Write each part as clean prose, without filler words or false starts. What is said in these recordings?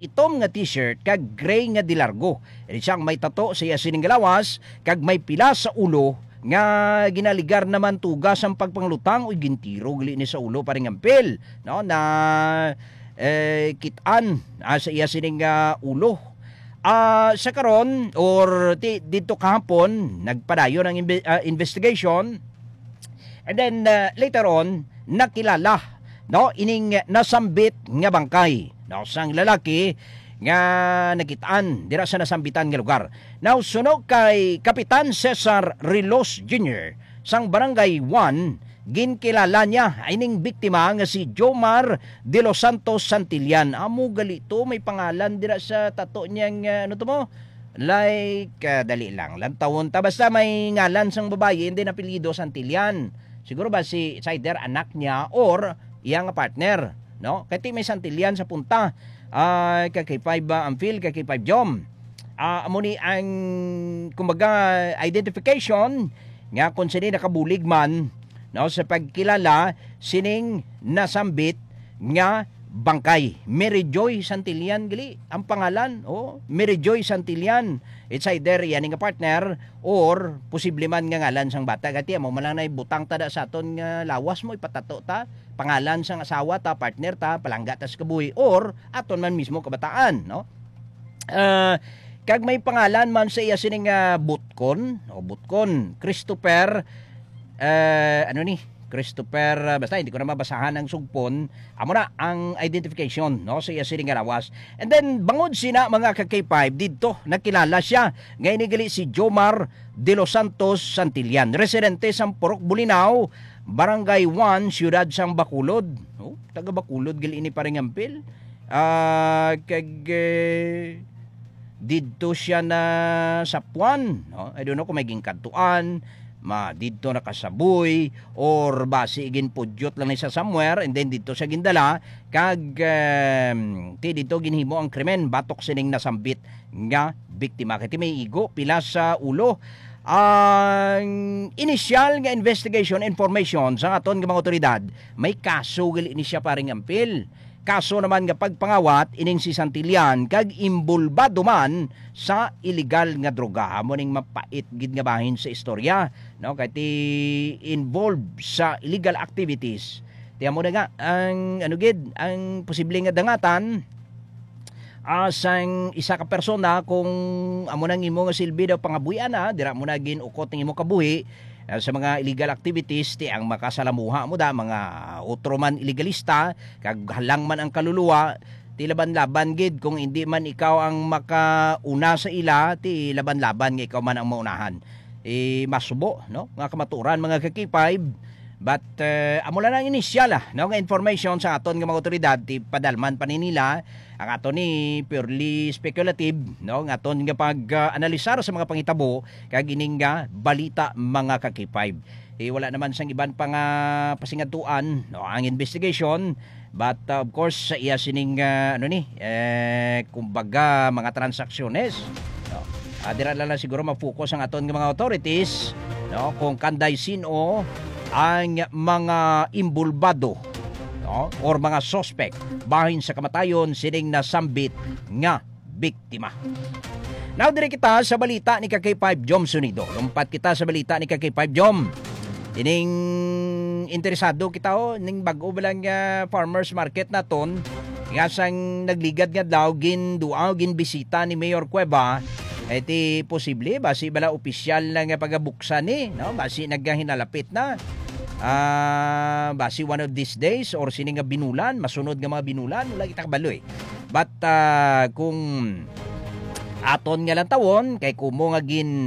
itom nga t-shirt kag gray nga dilargo. Edi siyang may tato sa iya sining galawas kag may pila sa ulo nga ginaligar naman tugas ang pagpanglutang o gintiro gali ni sa ulo paring ampel no na kitaan sa iya sining ulo. Sa karon or dito kahapon nagpadayon ang investigation and then later on nakilala no ining nasambit nga bangkay no sang lalaki nga nakitaan dira sa nasambitan nga lugar. Now sunog kay Kapitan Cesar Rilos Jr. sang Barangay 1 ginkilala niya ining biktima nga si Jomar de los Santos Santillan. Amo galito may pangalan dira sa tato niyang ano to mo? Like dali lang tawon ta basta may ngalan sang babae hindi na apelyido Santillan. Siguro ba si either anak niya or iyang partner, no? Kaya may Santillan sa punta. Kay 5 Ampil, kay 5 Jom. Amo ni ang kumbaga identification nga kung sini nakabulig man no sa pagkilala sining nasambit nga bangkay. Mary Joy Santillan gali ang pangalan. Mary Joy Santillan. It's either yan nga partner or posible man nga ngalan sang bata. Kati mo man lang na butang tada sa aton nga lawas mo ipatato ta pangalan sang asawa ta, partner ta, palangga ta sa kabuhi or aton man mismo kabataan, no? Kag may pangalan man sa iya sining Butkon, Christopher Christopher, basta hindi ko na mabasahan ang sugpon. Amo na ang identification no sa iya sining lawas. And then bangod sina mga ka-K5 dito nakilala siya nga inigali si Jomar de los Santos Santillan, residente sa Purok Bulinaw, Barangay 1, Siyudad sang Bacolod. Taga Bacolod gali ini paring ampil. Dito siya na sa Puan, no? I don't know kung may ginkantuan, dito nakasaboy or basi ginpudyot lang siya somewhere and then dito siya gindala kag dito ginhimo ang krimen batok sining nasambit nga biktima. Kaya may igo pila sa ulo. Ang initial nga investigation information sa aton nga mga otoridad may kaso gali ini siya paring ampil. Kaso naman nga pagpangawat ining si Santillan kag imbulbado man sa illegal nga droga. Amo ning mapait gid nga bahin sa istorya, no? Kay ti involved sa illegal activities. Ti amo na nga ang ang posibleng nga dangatan sang isa ka persona kung amo nang imo nga silbi daw pangabuyan dira mo na ginukot ng imo kabuhi sa mga illegal activities ti ang makasalamuha mo da mga otro man illegalista kag halang man ang kaluluwa ti laban-laban gid kung hindi man ikaw ang makauna sa ila ti laban-laban nga ikaw man ang maunahan masubo no nga kamaturan mga ka-K5 but amo lang ang inisyal no nga information sa aton nga mga otoridad ti padalman paninila ang aton ni purely speculative no nga aton nga pag-analisar sa mga pangitabo kag ining nga balita mga ka-K5. Wala naman sang iban pang pasingaduan no ang investigation but of course sa iya sining kumbaga mga transaksyones no dira lang siguro ma-focus ang aton nga mga authorities no kung kanday sino ang mga imbulbado no or mga suspect bahin sa kamatayon sining nasambit nga biktima. Now dire kita sa balita ni K5 Jom Sunido. Lumpat kita sa balita ni K5 Jom. Ining interesado kita ning bag-o balang farmers market naton nga sang nagligad nga daw gin bisita ni Mayor Cueva. Iti posible basi bala opisyal na nga pagabuksan no basi naghinalapit na basi one of these days or sini nga binulan masunod nga mga binulan wala kita kabalo but kung aton nga lang tawon kay kumo nga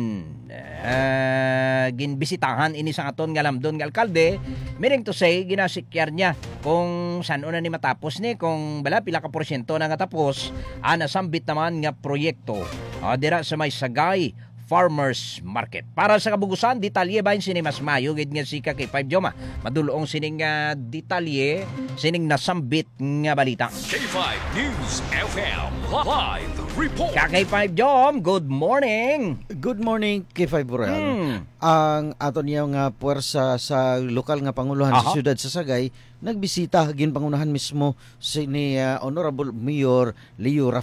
ginbisitahan ini sa aton nga lamdon nga alkalde meaning to say ginasikyar niya kung saan una ni matapos ni kung bala pila ka porsyento na nga tapos nasambit naman nga proyekto dira sa may Sagay Farmers Market. Para sa kabugusan, detalye bahin sini mas mayo gid nga si K5 Joma. Madulong sining detalye sining nasambit nga balita. K5 News FM live report. K5 Jom, good morning. Good morning K5 Boreal. Ang aton nga puwersa sa lokal nga panguluhan sa siyudad sa Sagay nagbisita gin pangunahan mismo si ni Honorable Mayor Leo